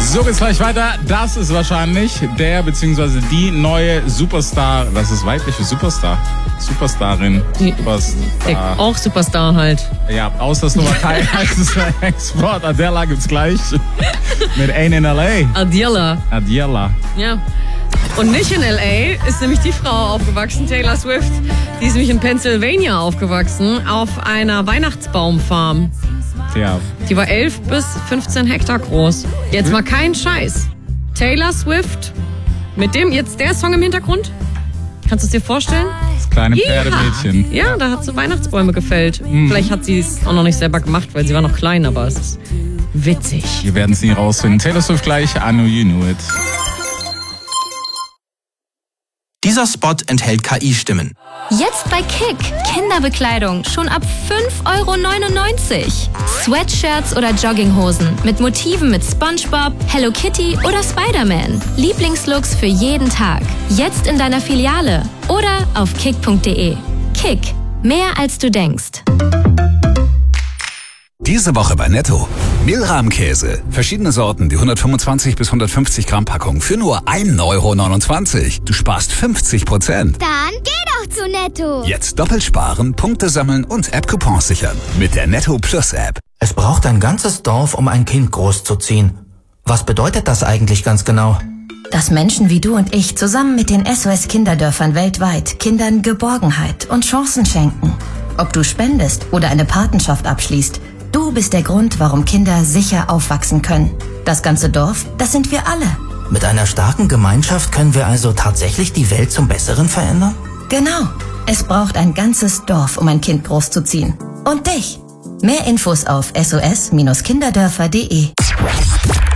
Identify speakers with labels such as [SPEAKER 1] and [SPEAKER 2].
[SPEAKER 1] So geht's gleich weiter. Das ist wahrscheinlich der bzw. die neue Superstar. Das ist weibliche Superstar. Superstarin. Superstar.
[SPEAKER 2] Auch Superstar halt.
[SPEAKER 1] Ja, aus der Slowakei heißt es Export. Adela gibt's gleich. Mit Ain in L.A. Adela.
[SPEAKER 2] Ja. Und nicht in L.A. ist nämlich die Frau aufgewachsen, Taylor Swift. Die ist nämlich in Pennsylvania aufgewachsen, auf einer Weihnachtsbaumfarm.
[SPEAKER 1] Ja.
[SPEAKER 2] Die war 11 bis 15 Hektar groß. Jetzt mal kein Scheiß. Taylor Swift, mit dem jetzt der Song im Hintergrund. Kannst du es dir vorstellen?
[SPEAKER 1] Das kleine Pferdemädchen.
[SPEAKER 2] Ja, da hat sie Weihnachtsbäume gefällt. Vielleicht hat sie es auch noch nicht selber gemacht, weil sie war noch klein, aber es ist witzig.
[SPEAKER 1] Wir werden es nie rausfinden. Taylor Swift gleich, I Know You Knew It.
[SPEAKER 3] Dieser Spot enthält KI-Stimmen.
[SPEAKER 4] Jetzt bei Kick. Kinderbekleidung schon ab 5,99 €. Sweatshirts oder Jogginghosen mit Motiven mit SpongeBob, Hello Kitty oder Spider-Man. Lieblingslooks für jeden Tag. Jetzt in deiner Filiale oder auf kick.de. Kick. Mehr als du denkst.
[SPEAKER 5] Diese Woche bei Netto. Mehlrahmkäse. Verschiedene Sorten, die 125 bis 150 Gramm Packung für nur 1,29 €. Du sparst 50%.
[SPEAKER 6] Dann geh doch zu Netto.
[SPEAKER 5] Jetzt doppelt sparen, Punkte sammeln und App-Coupons sichern. Mit der Netto Plus App.
[SPEAKER 7] Es braucht ein ganzes Dorf, um ein Kind großzuziehen. Was bedeutet das eigentlich ganz genau?
[SPEAKER 8] Dass Menschen wie du und ich zusammen mit den SOS-Kinderdörfern weltweit Kindern Geborgenheit und Chancen schenken. Ob du spendest oder eine Patenschaft abschließt, du bist der Grund, warum Kinder sicher aufwachsen können. Das ganze Dorf, das sind wir alle.
[SPEAKER 7] Mit einer starken Gemeinschaft können wir also tatsächlich die Welt zum Besseren verändern?
[SPEAKER 8] Genau. Es braucht ein ganzes Dorf, um ein Kind großzuziehen. Und dich. Mehr Infos auf sos-kinderdörfer.de.